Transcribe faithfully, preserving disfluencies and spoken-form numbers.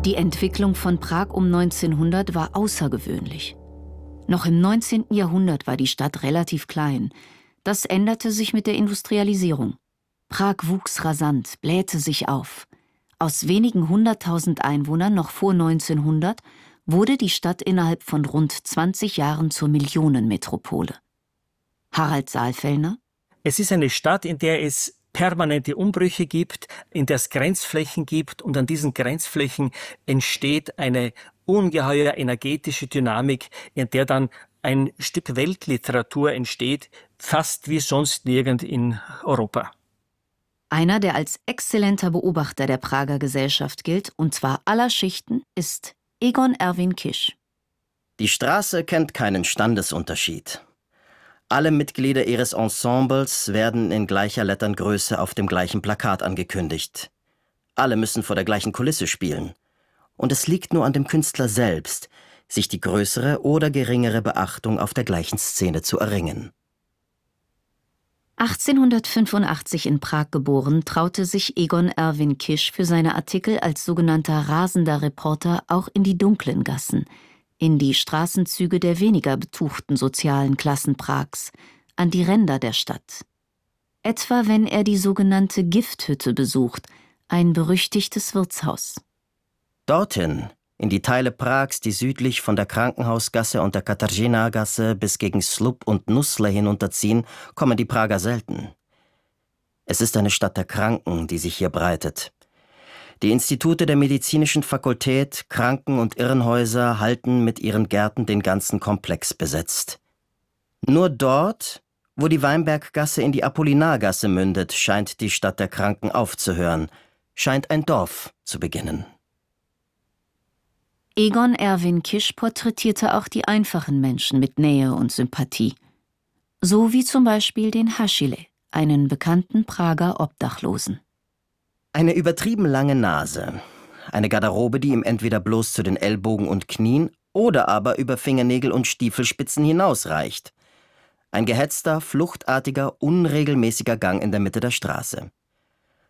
Die Entwicklung von Prag um neunzehnhundert war außergewöhnlich. Noch im neunzehnten Jahrhundert war die Stadt relativ klein. Das änderte sich mit der Industrialisierung. Prag wuchs rasant, blähte sich auf. Aus wenigen hunderttausend Einwohnern noch vor neunzehnhundert wurde die Stadt innerhalb von rund zwanzig Jahren zur Millionenmetropole. Harald Saalfellner: Es ist eine Stadt, in der es permanente Umbrüche gibt, in der es Grenzflächen gibt, und an diesen Grenzflächen entsteht eine ungeheuer energetische Dynamik, in der dann ein Stück Weltliteratur entsteht, fast wie sonst nirgend in Europa. Einer, der als exzellenter Beobachter der Prager Gesellschaft gilt, und zwar aller Schichten, ist Egon Erwin Kisch. Die Straße kennt keinen Standesunterschied. Alle Mitglieder ihres Ensembles werden in gleicher Letterngröße auf dem gleichen Plakat angekündigt. Alle müssen vor der gleichen Kulisse spielen. Und es liegt nur an dem Künstler selbst, sich die größere oder geringere Beachtung auf der gleichen Szene zu erringen. achtzehnhundertfünfundachtzig in Prag geboren, traute sich Egon Erwin Kisch für seine Artikel als sogenannter rasender Reporter auch in die dunklen Gassen, in die Straßenzüge der weniger betuchten sozialen Klassen Prags, an die Ränder der Stadt. Etwa wenn er die sogenannte Gifthütte besucht, ein berüchtigtes Wirtshaus. Dorthin, in die Teile Prags, die südlich von der Krankenhausgasse und der Katarzyna-Gasse bis gegen Slub und Nusle hinunterziehen, kommen die Prager selten. Es ist eine Stadt der Kranken, die sich hier breitet. Die Institute der medizinischen Fakultät, Kranken- und Irrenhäuser halten mit ihren Gärten den ganzen Komplex besetzt. Nur dort, wo die Weinberggasse in die Apollinargasse mündet, scheint die Stadt der Kranken aufzuhören, scheint ein Dorf zu beginnen. Egon Erwin Kisch porträtierte auch die einfachen Menschen mit Nähe und Sympathie. So wie zum Beispiel den Haschile, einen bekannten Prager Obdachlosen. Eine übertrieben lange Nase, eine Garderobe, die ihm entweder bloß zu den Ellbogen und Knien oder aber über Fingernägel und Stiefelspitzen hinausreicht. Ein gehetzter, fluchtartiger, unregelmäßiger Gang in der Mitte der Straße.